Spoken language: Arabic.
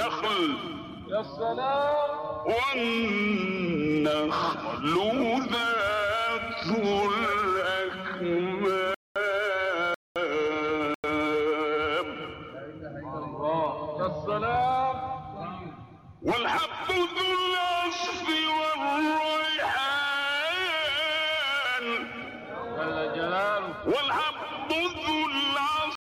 والنخل يا سلام. والنخل ذات الأكمام يا سلام. والحب ذو العصف والريحان